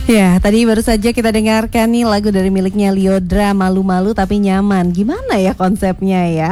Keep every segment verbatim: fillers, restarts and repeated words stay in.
Ya, tadi baru saja kita dengarkan nih lagu dari miliknya Lyodra, Malu-Malu Tapi Nyaman. Gimana ya konsepnya ya?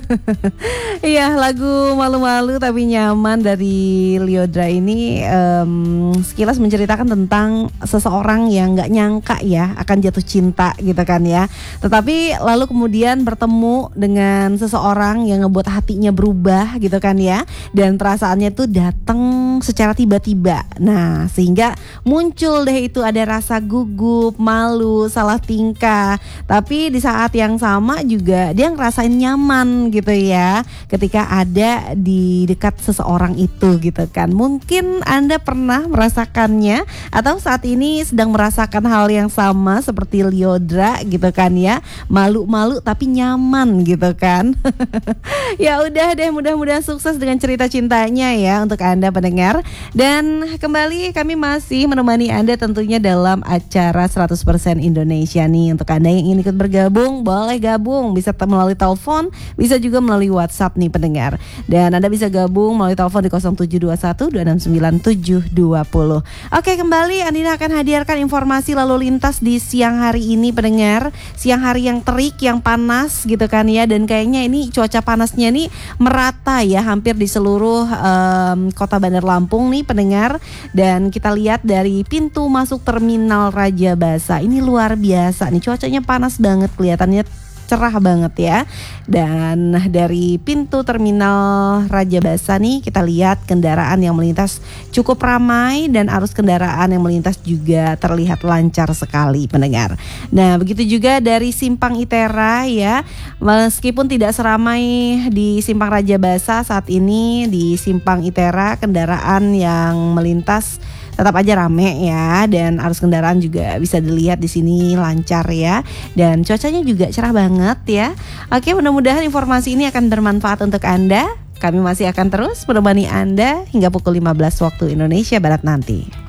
Iya, lagu Malu-Malu Tapi Nyaman dari Lyodra ini um, sekilas menceritakan tentang seseorang yang gak nyangka ya akan jatuh cinta gitu kan ya. Tetapi lalu kemudian bertemu dengan seseorang yang ngebuat hatinya berubah gitu kan ya. Dan perasaannya tuh datang secara tiba-tiba. Nah, sehingga muncul deh itu ada rasa gugup, malu, salah tingkah. Tapi di saat yang sama juga dia ngerasain nyaman gitu ya ketika ada di dekat seseorang itu gitu kan. Mungkin Anda pernah merasakannya atau saat ini sedang merasakan hal yang sama seperti Lyodra gitu kan ya. Malu-malu tapi nyaman gitu kan. Ya udah deh, mudah-mudahan sukses dengan cerita cintanya ya untuk Anda pendengar. Dan kembali kami masih menemani Anda tentunya dalam acara seratus persen Indonesia nih. Untuk Anda yang ingin ikut bergabung, boleh gabung, bisa melalui telepon, bisa juga melalui WhatsApp nih pendengar. Dan Anda bisa gabung melalui telepon di nol tujuh dua satu dua enam sembilan tujuh dua nol. Oke, kembali Andina akan hadirkan informasi lalu lintas di siang hari ini pendengar. Siang hari yang terik, yang panas gitu kan ya. Dan kayaknya ini cuaca panasnya nih merata ya hampir di seluruh um, kota Bandar Lampung nih pendengar. Dan kita lihat dari pintu masuk terminal Raja Basa, ini luar biasa nih, cuacanya panas banget, kelihatannya cerah banget ya. Dan dari pintu terminal Raja Basa nih kita lihat kendaraan yang melintas cukup ramai dan arus kendaraan yang melintas juga terlihat lancar sekali pendengar. Nah, begitu juga dari Simpang Itera ya. Meskipun tidak seramai di Simpang Raja Basa saat ini, di Simpang Itera kendaraan yang melintas tetap aja rame ya, dan arus kendaraan juga bisa dilihat di sini lancar ya, dan cuacanya juga cerah banget ya. Oke, mudah-mudahan informasi ini akan bermanfaat untuk Anda. Kami masih akan terus menemani Anda hingga pukul lima belas waktu Indonesia Barat nanti.